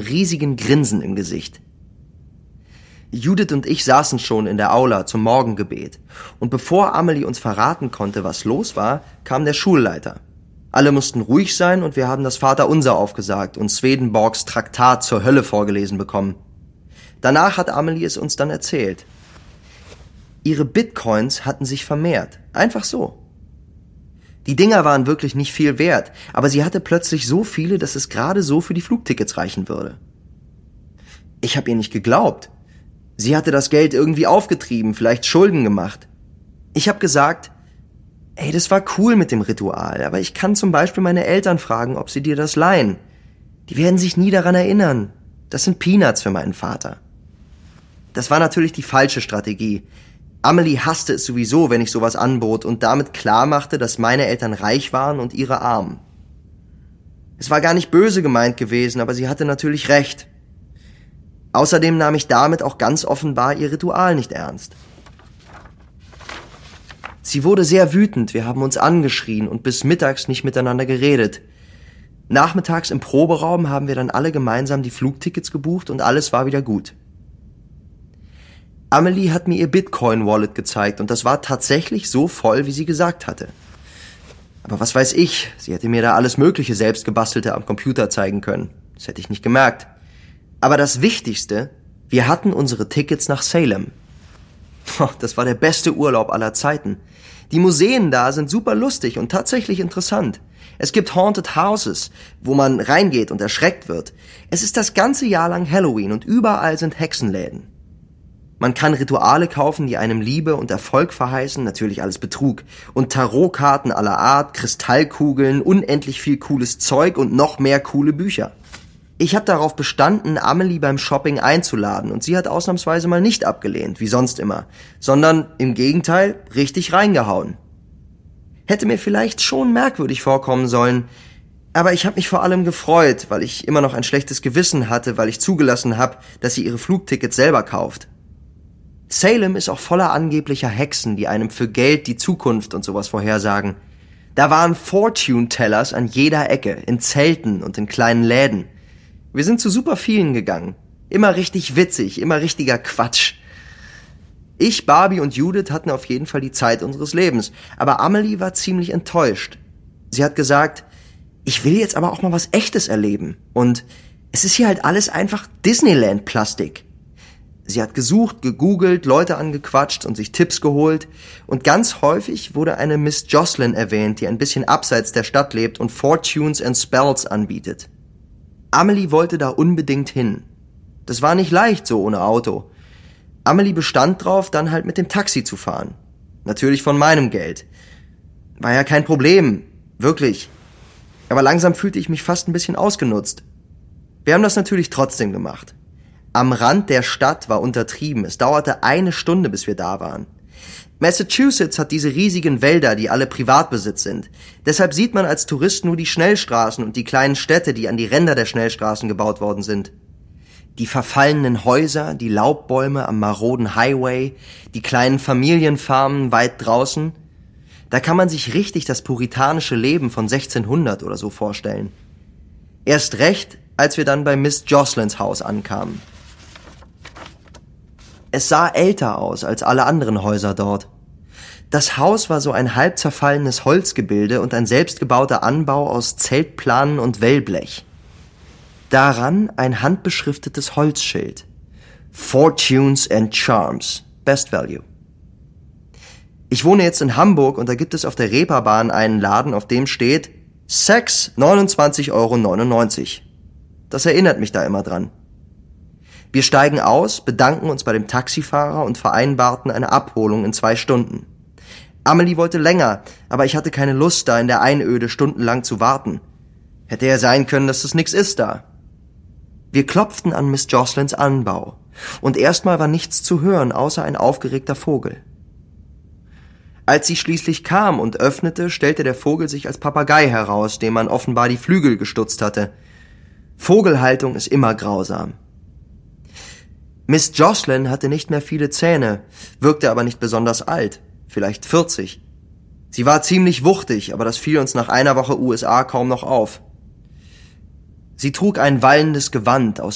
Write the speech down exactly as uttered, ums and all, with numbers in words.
riesigen Grinsen im Gesicht. Judith und ich saßen schon in der Aula zum Morgengebet. Und bevor Amelie uns verraten konnte, was los war, kam der Schulleiter. Alle mussten ruhig sein und wir haben das Vaterunser aufgesagt und Swedenborgs Traktat zur Hölle vorgelesen bekommen. Danach hat Amelie es uns dann erzählt. Ihre Bitcoins hatten sich vermehrt. Einfach so. Die Dinger waren wirklich nicht viel wert, aber sie hatte plötzlich so viele, dass es gerade so für die Flugtickets reichen würde. Ich habe ihr nicht geglaubt. Sie hatte das Geld irgendwie aufgetrieben, vielleicht Schulden gemacht. Ich habe gesagt, ey, das war cool mit dem Ritual, aber ich kann zum Beispiel meine Eltern fragen, ob sie dir das leihen. Die werden sich nie daran erinnern. Das sind Peanuts für meinen Vater. Das war natürlich die falsche Strategie. Amelie hasste es sowieso, wenn ich sowas anbot und damit klar machte, dass meine Eltern reich waren und ihre arm. Es war gar nicht böse gemeint gewesen, aber sie hatte natürlich recht. Außerdem nahm ich damit auch ganz offenbar ihr Ritual nicht ernst. Sie wurde sehr wütend, wir haben uns angeschrien und bis mittags nicht miteinander geredet. Nachmittags im Proberaum haben wir dann alle gemeinsam die Flugtickets gebucht und alles war wieder gut. Amelie hat mir ihr Bitcoin-Wallet gezeigt und das war tatsächlich so voll, wie sie gesagt hatte. Aber was weiß ich, sie hätte mir da alles mögliche Selbstgebastelte am Computer zeigen können. Das hätte ich nicht gemerkt. Aber das Wichtigste, wir hatten unsere Tickets nach Salem. Das war der beste Urlaub aller Zeiten. Die Museen da sind super lustig und tatsächlich interessant. Es gibt Haunted Houses, wo man reingeht und erschreckt wird. Es ist das ganze Jahr lang Halloween und überall sind Hexenläden. Man kann Rituale kaufen, die einem Liebe und Erfolg verheißen, natürlich alles Betrug. Und Tarotkarten aller Art, Kristallkugeln, unendlich viel cooles Zeug und noch mehr coole Bücher. Ich habe darauf bestanden, Amelie beim Shopping einzuladen und sie hat ausnahmsweise mal nicht abgelehnt, wie sonst immer, sondern im Gegenteil richtig reingehauen. Hätte mir vielleicht schon merkwürdig vorkommen sollen, aber ich habe mich vor allem gefreut, weil ich immer noch ein schlechtes Gewissen hatte, weil ich zugelassen habe, dass sie ihre Flugtickets selber kauft. Salem ist auch voller angeblicher Hexen, die einem für Geld die Zukunft und sowas vorhersagen. Da waren Fortune-Tellers an jeder Ecke, in Zelten und in kleinen Läden. Wir sind zu super vielen gegangen. Immer richtig witzig, immer richtiger Quatsch. Ich, Barbie und Judith hatten auf jeden Fall die Zeit unseres Lebens, aber Amelie war ziemlich enttäuscht. Sie hat gesagt, ich will jetzt aber auch mal was Echtes erleben und es ist hier halt alles einfach Disneyland-Plastik. Sie hat gesucht, gegoogelt, Leute angequatscht und sich Tipps geholt und ganz häufig wurde eine Miss Jocelyn erwähnt, die ein bisschen abseits der Stadt lebt und Fortunes and Spells anbietet. Amelie wollte da unbedingt hin. Das war nicht leicht so ohne Auto. Amelie bestand drauf, dann halt mit dem Taxi zu fahren. Natürlich von meinem Geld. War ja kein Problem, wirklich. Aber langsam fühlte ich mich fast ein bisschen ausgenutzt. Wir haben das natürlich trotzdem gemacht. Am Rand der Stadt war untertrieben. Es dauerte eine Stunde, bis wir da waren. Massachusetts hat diese riesigen Wälder, die alle Privatbesitz sind. Deshalb sieht man als Tourist nur die Schnellstraßen und die kleinen Städte, die an die Ränder der Schnellstraßen gebaut worden sind. Die verfallenen Häuser, die Laubbäume am maroden Highway, die kleinen Familienfarmen weit draußen. Da kann man sich richtig das puritanische Leben von sechzehnhundert oder so vorstellen. Erst recht, als wir dann bei Miss Jocelyns Haus ankamen. Es sah älter aus als alle anderen Häuser dort. Das Haus war so ein halb zerfallenes Holzgebilde und ein selbstgebauter Anbau aus Zeltplanen und Wellblech. Daran ein handbeschriftetes Holzschild. Fortunes and Charms, Best Value. Ich wohne jetzt in Hamburg und da gibt es auf der Reeperbahn einen Laden, auf dem steht Sex neunundzwanzig Euro neunundneunzig. Das erinnert mich da immer dran. Wir steigen aus, bedanken uns bei dem Taxifahrer und vereinbarten eine Abholung in zwei Stunden. Amelie wollte länger, aber ich hatte keine Lust, da in der Einöde stundenlang zu warten. Hätte ja sein können, dass es nix ist da. Wir klopften an Miss Jocelyns Anbau und erstmal war nichts zu hören, außer ein aufgeregter Vogel. Als sie schließlich kam und öffnete, stellte der Vogel sich als Papagei heraus, dem man offenbar die Flügel gestutzt hatte. Vogelhaltung ist immer grausam. Miss Jocelyn hatte nicht mehr viele Zähne, wirkte aber nicht besonders alt, vielleicht vierzig. Sie war ziemlich wuchtig, aber das fiel uns nach einer Woche U S A kaum noch auf. Sie trug ein wallendes Gewand aus